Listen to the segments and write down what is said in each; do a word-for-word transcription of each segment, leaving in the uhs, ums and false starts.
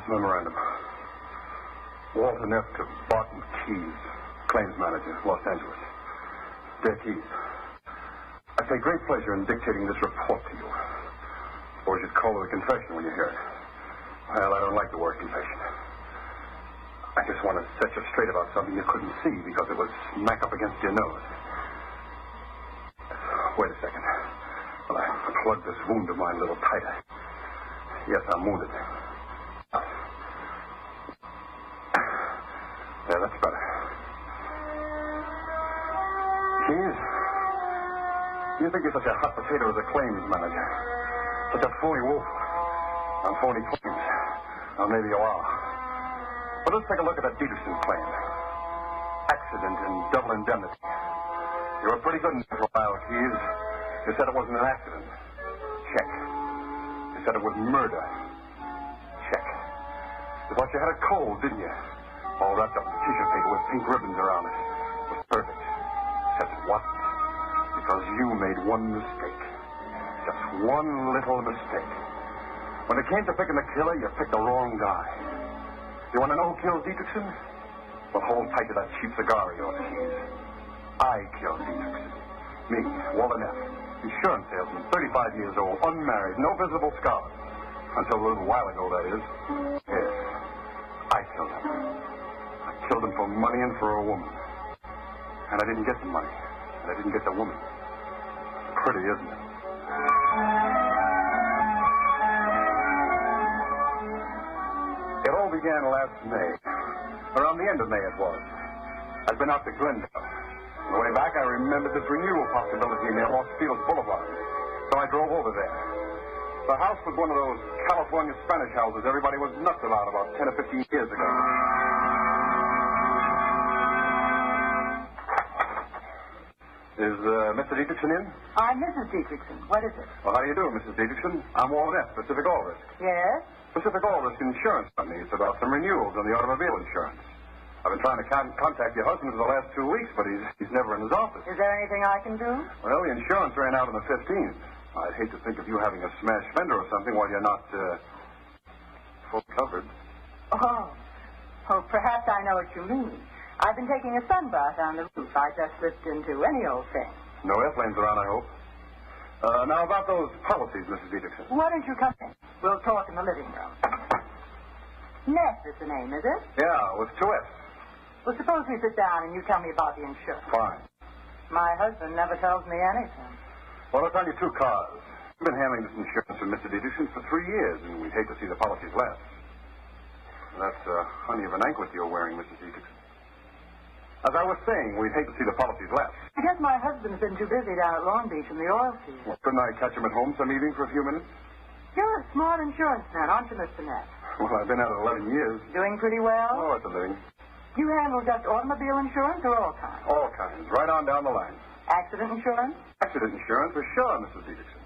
memorandum. Walter Neff to Barton Keyes, claims manager, Los Angeles. Dear Keyes, I take great pleasure in dictating this report to you. Or you should call it a confession when you hear it. Well, I don't like the word confession. I just want to set you straight about something you couldn't see because it was smack up against your nose. Wait a second. Well, I plug this wound of mine a little tighter. Yes, I'm wounded. Yeah, that's better. Keyes, you think you're such a hot potato as a claims manager? Such a phony wolf on phony claims. Well, maybe you are. But let's take a look at that Dietrichson claim. Accident and double indemnity. You were pretty good in this while, Keyes. You said it wasn't an accident. Check. You said it was murder. Check. You thought you had a cold, didn't you? All wrapped up in tissue paper with pink ribbons around it. It was perfect. Except it wasn't. Because you made one mistake. Just one little mistake. When it came to picking the killer, you picked the wrong guy. You want to know who killed Dietrichson? Well, hold tight to that cheap cigar of yours, Keyes. I killed Dietrichson. Me, Walter Neff, insurance salesman, thirty-five years old, unmarried, no visible scars. Until a little while ago, that is. Yes, I killed him. I killed him for money and for a woman. And I didn't get the money. And I didn't get the woman. Pretty, isn't it? It all began last May. Around the end of May it was. I'd been out to Glendale. On the way back, I remembered this renewal possibility near Los Feliz Boulevard. So I drove over there. The house was one of those California Spanish houses everybody was nuts about about ten or fifteen years ago. Is uh, Mister Dietrichson in? I'm Missus Dietrichson. What is it? Well, how do you do, Missus Dietrichson? I'm Walter Neff, Pacific All Risk. Yes? Pacific All Risk Insurance Company. It's about some renewals on the automobile insurance. I've been trying to con- contact your husband for the last two weeks, but he's he's never in his office. Is there anything I can do? Well, the insurance ran out on the fifteenth. I'd hate to think of you having a smashed fender or something while you're not, uh, full covered. Oh. Oh, perhaps I know what you mean. I've been taking a sun bath on the roof. I just slipped into any old thing. No airplanes around, I hope. Uh, now, about those policies, Missus Dietrichson. Why don't you come in? We'll talk in the living room. Neff is the name, is it? Yeah, with two F's. Well, suppose we sit down and you tell me about the insurance. Fine. My husband never tells me anything. Well, it's on your two cars. We've been handling this insurance for Mister Dietrichson for three years, and we'd hate to see the policies lapse. That's a honey of an anklet you're wearing, Missus Dietrichson. As I was saying, we'd hate to see the policies lapse. I guess my husband's been too busy down at Long Beach in the oil field. Well, couldn't I catch him at home some evening for a few minutes? You're a smart insurance man, aren't you, Mister Neff? Well, I've been at it eleven years. Doing pretty well? Oh, it's a living. You handle just automobile insurance or all kinds? All kinds, right on down the line. Accident insurance? Accident insurance, for sure, Missus Dietrichson.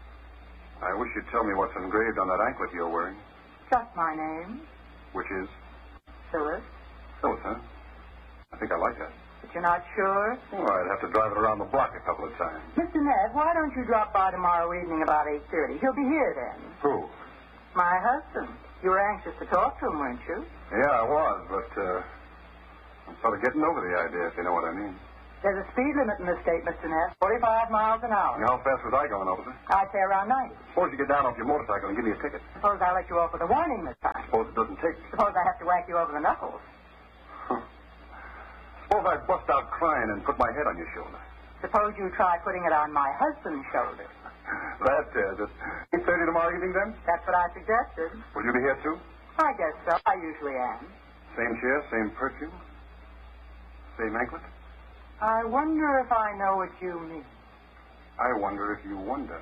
I wish you'd tell me what's engraved on that anklet you're wearing. Just my name. Which is? Phyllis. Phyllis, huh? I think I like that. But you're not sure? Well, I'd have to drive it around the block a couple of times. Mister Neff, why don't you drop by tomorrow evening about eight thirty? He'll be here then. Who? My husband. You were anxious to talk to him, weren't you? Yeah, I was, but, uh, I'm sort of getting over the idea, if you know what I mean. There's a speed limit in the state, Mister Neff, forty-five miles an hour. And how fast was I going, officer? I'd say around ninety. Suppose you get down off your motorcycle and give me a ticket. Suppose I let you off with a warning this time. Suppose it doesn't take. Suppose I have to whack you over the knuckles. Huh. Suppose I bust out crying and put my head on your shoulder. Suppose you try putting it on my husband's shoulder. That does it. eight thirty tomorrow evening, then? That's what I suggested. Will you be here, too? I guess so. I usually am. Same chair, same perfume, same anklet? I wonder if I know what you mean. I wonder if you wonder.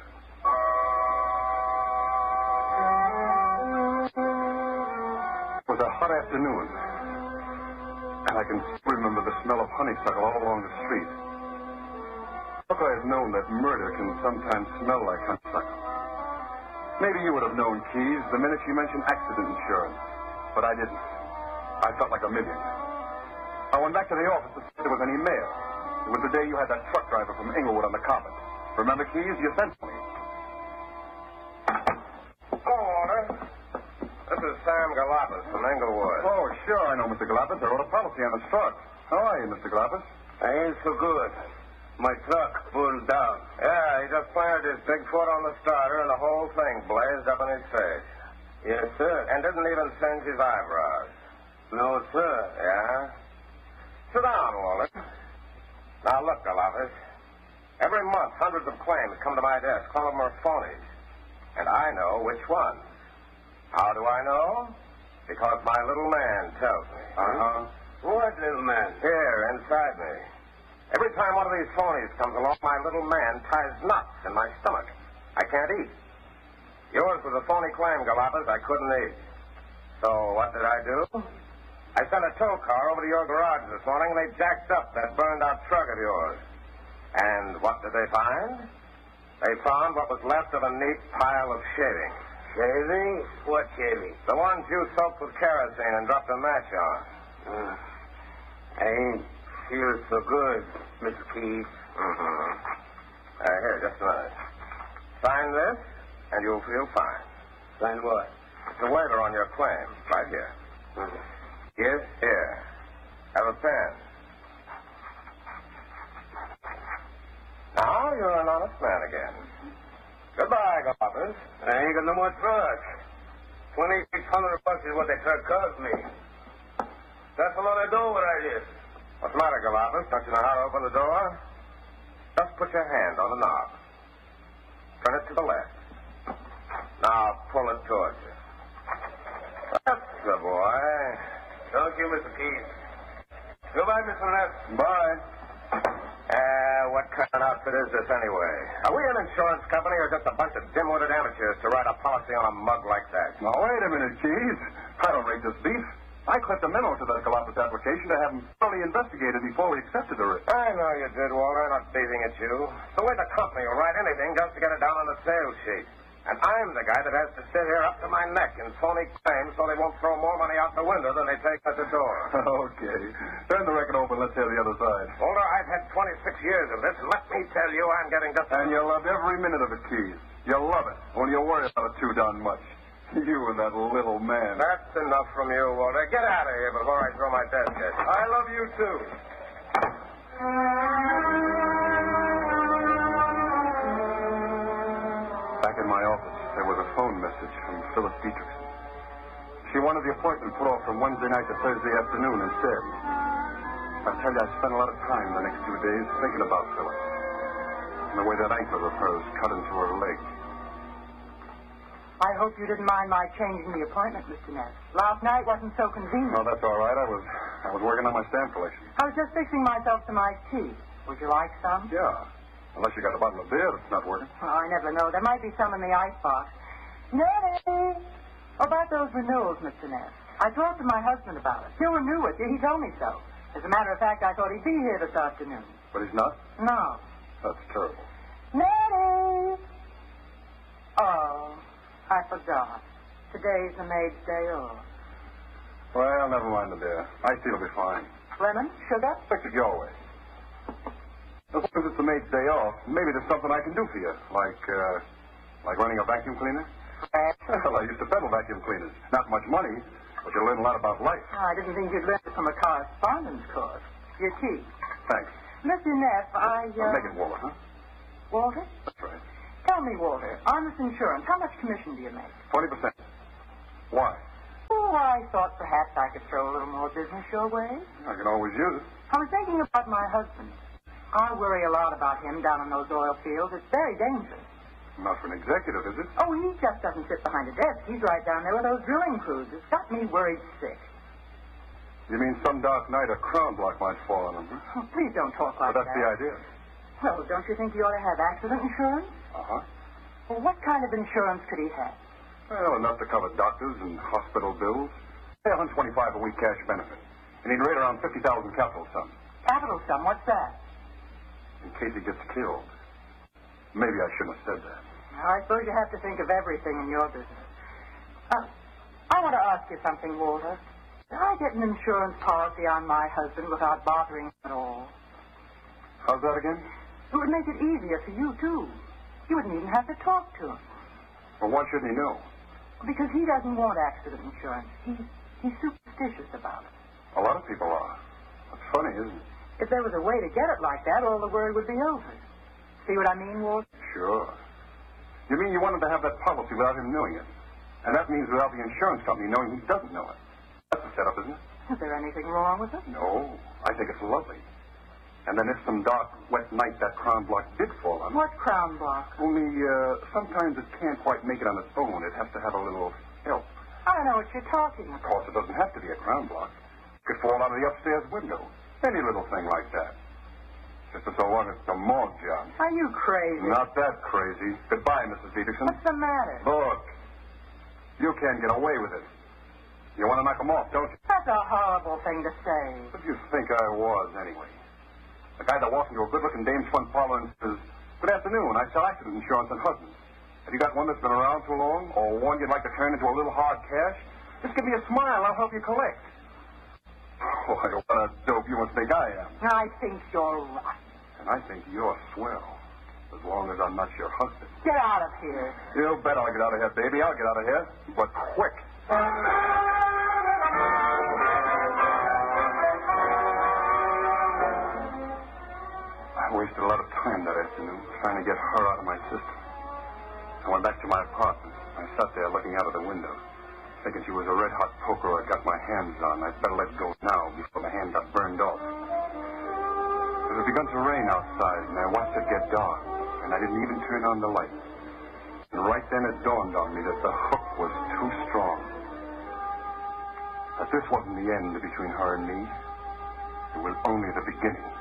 It was a hot afternoon, and I can still remember the smell of honeysuckle all along the street. Look, I have known that murder can sometimes smell like honeysuckle. Maybe you would have known, Keyes, the minute you mentioned accident insurance. But I didn't. I felt like a million. I went back to the office to see if there was any mail. It was the day you had that truck driver from Inglewood on the carpet. Remember, Keyes? You sent for me. Hello, Walter. This is Sam Clam Galapis from Englewood. Oh, sure, I know, Mister Galapis. I wrote a policy on the truck. How are you, Mister Galapis? I ain't so good. My truck burned down. Yeah, he just planted his big foot on the starter and the whole thing blazed up in his face. Yes, sir. And didn't even singe his eyebrows. No, sir. Yeah? Sit down, Walter. Now, look, Galapis. Every month, hundreds of claims come to my desk. All of them are phonies. And I know which ones. How do I know? Because my little man tells me. Uh-huh. What little man? Here, inside me. Every time one of these phonies comes along, my little man ties knots in my stomach. I can't eat. Yours was a phony claim, Galapis. I couldn't eat. So what did I do? I sent a tow car over to your garage this morning, and they jacked up that burned-out truck of yours. And what did they find? They found what was left of a neat pile of shavings. Shavings? What shavings? The ones you soaked with kerosene and dropped a match on. Uh, I ain't feel so good, Mister Keith. Mm-hmm. Uh, here, just a minute. Sign this, and you'll feel fine. Sign what? It's a waiver on your claim, right here. Uh-huh. Yes? Here. Have a pen. Now you're an honest man again. Goodbye, Galapis. I ain't got no more truck. Twenty-six hundred bucks is what that truck cost me. That's a lot of dough what I did. What's the matter, Galapis? Don't you know how to open the door? Just put your hand on the knob. Turn it to the left. Now pull it towards you. That's the boy. Thank you, Mister Keith. Goodbye, Mister Neff. Bye. Uh, what kind of outfit is this anyway? Are we an insurance company or just a bunch of dim-witted amateurs to write a policy on a mug like that? Now, wait a minute, Keith. I don't rate this beef. I clipped a memo to that Galapis application to have him thoroughly investigated before we accepted the risk. I know you did, Walter. I'm not teasing at you. The way the company will write anything just to get it down on the sales sheet. And I'm the guy that has to sit here up to my neck in phony claims so they won't throw more money out the window than they take at the door. Okay. Turn the record over and let's hear the other side. Walter, I've had twenty-six years of this, and let me tell you, I'm getting just... And you'll love every minute of it, Keith. You'll love it. Only you worry about it too darn much. You and that little man. That's enough from you, Walter. Get out of here before I throw my desk at you. I love you, too. Back in my office, there was a phone message from Phyllis Dietrichson. She wanted the appointment put off from Wednesday night to Thursday afternoon instead. I tell you, I spent a lot of time the next two days thinking about Phyllis and the way that ankle of hers cut into her leg. I hope you didn't mind my changing the appointment, Mister Ness. Last night wasn't so convenient. Oh, that's all right. I was I was working on my stamp collection. I was just fixing myself some iced tea. Would you like some? Yeah. Unless you got a bottle of beer that's not working. Oh, I never know. There might be some in the icebox. Nettie! About those renewals, Mister Ness. I talked to my husband about it. He'll renew it. He told me so. As a matter of fact, I thought he'd be here this afternoon. But he's not? No. That's terrible. Nettie! Oh, I forgot. Today's the maid's day off. Well, never mind the beer. Iced tea will be fine. Lemon? Sugar? Fix it your way. As long as it's the maid's day off, maybe there's something I can do for you. Like, uh, like running a vacuum cleaner? Well, I used to peddle vacuum cleaners. Not much money, but you learn a lot about life. Oh, I didn't think you'd learn it from a correspondence course. Your tea. Thanks. Mister Neff, I, uh... Make it Walter, huh? Walter? That's right. Tell me, Walter, on this insurance, how much commission do you make? twenty percent. Why? Oh, I thought perhaps I could throw a little more business your way. I can always use it. I was thinking about my husband. I worry a lot about him down in those oil fields. It's very dangerous. Not for an executive, is it? Oh, he just doesn't sit behind a desk. He's right down there with those drilling crews. It's got me worried sick. You mean some dark night a crown block might fall on him, huh? Oh, please don't talk like But that's that. the idea. Well, don't you think he ought to have accident insurance? Uh-huh. Well, what kind of insurance could he have? Well, enough to cover doctors and hospital bills. Pay one hundred twenty-five a week cash benefit. And he'd rate around fifty thousand capital sum. Capital sum? What's that? In case he gets killed. Maybe I shouldn't have said that. Well, I suppose you have to think of everything in your business. Uh, I want to ask you something, Walter. Did I get an insurance policy on my husband without bothering him at all? How's that again? It would make it easier for you, too. You wouldn't even have to talk to him. Well, why shouldn't he know? Because he doesn't want accident insurance. He's, he's superstitious about it. A lot of people are. It's funny, isn't it? If there was a way to get it like that, all the worry would be over. See what I mean, Walt? Sure. You mean you wanted to have that policy without him knowing it? And that means without the insurance company knowing he doesn't know it. That's the setup, isn't it? Is there anything wrong with it? No. I think it's lovely. And then if some dark, wet night that crown block did fall on it. What crown block? Only, uh, sometimes it can't quite make it on its own. It has to have a little help. I don't know what you're talking Of about. course, it doesn't have to be a crown block. It could fall out of the upstairs window. Any little thing like that. Just so long as it's a morgue job. Are you crazy? Not that crazy. Goodbye, Missus Peterson. What's the matter? Look, you can't get away with it. You want to knock him off, don't you? That's a horrible thing to say. What do you think I was, anyway? The guy that walks into a good-looking dame's front parlor and says, "Good afternoon, I sell accident insurance on Hudson. Have you got one that's been around too long, or one you'd like to turn into a little hard cash? Just give me a smile, I'll help you collect." Boy, what a dope you must think I am. I think you're right. And I think you're swell, as long as I'm not your husband. Get out of here. You bet I'll get out of here, baby. I'll get out of here, but quick. I wasted a lot of time that afternoon trying to get her out of my system. I went back to my apartment. I sat there looking out of the window, thinking she was a red-hot poker I'd got my hands on. I'd better let go now before the hand got burned off. It had begun to rain outside, and I watched it get dark, and I didn't even turn on the light. And right then it dawned on me that the hook was too strong. That this wasn't the end between her and me. It was only the beginning.